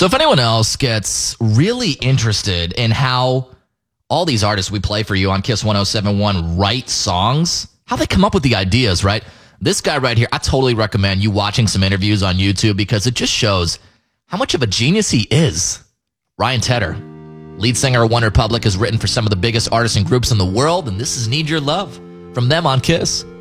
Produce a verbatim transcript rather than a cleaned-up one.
So if anyone else gets really interested in how all these artists we play for you on Kiss one oh seven point one write songs, how they come up with the ideas, right? This guy right here, I totally recommend you watching some interviews on YouTube because it just shows how much of a genius he is. Ryan Tedder, lead singer of OneRepublic, has written for some of the biggest artists and groups in the world, and this is Need Your Love from them on Kiss.